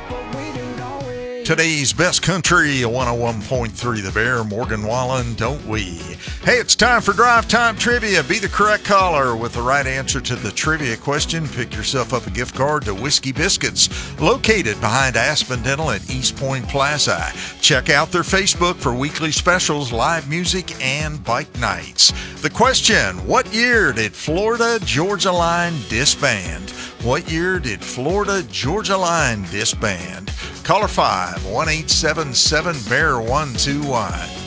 Today's best country, 101.3 The Bear, Morgan Wallen, don't we? Hey, it's time for Drive Time Trivia. Be the correct caller with the right answer to the trivia question. Pick yourself up a gift card to Whiskey Biscuits, located behind Aspen Dental at East Point Plaza. Check out their Facebook for weekly specials, live music, and bike nights. The question, what year did Florida Georgia Line disband? What year did Florida Georgia Line disband? Caller 5, 1-877-BEAR-121.